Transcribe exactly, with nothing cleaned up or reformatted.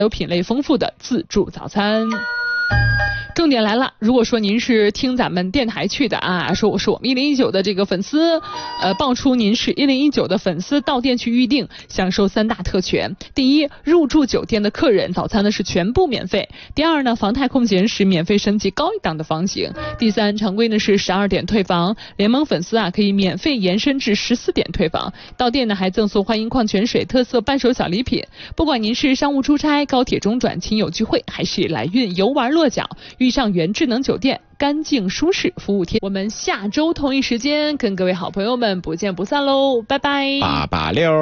有品类丰富的自助早餐。重点来了，如果说您是听咱们电台去的啊，说我是我们一零一九的这个粉丝，呃，报出您是一零一九的粉丝，到店去预定，享受三大特权。第一，入住酒店的客人早餐呢是全部免费。第二呢，房泰空闲时免费升级高一档的房型。第三，常规呢是十二点退房，联盟粉丝啊可以免费延伸至十四点退房。到店呢还赠送欢迎矿泉水、特色伴手小礼品。不管您是商务出差、高铁中转、亲友聚会，还是来韵游玩落脚，遇上原智能酒店，干净舒适，服务贴。我们下周同一时间跟各位好朋友们不见不散喽，拜拜。 八八六。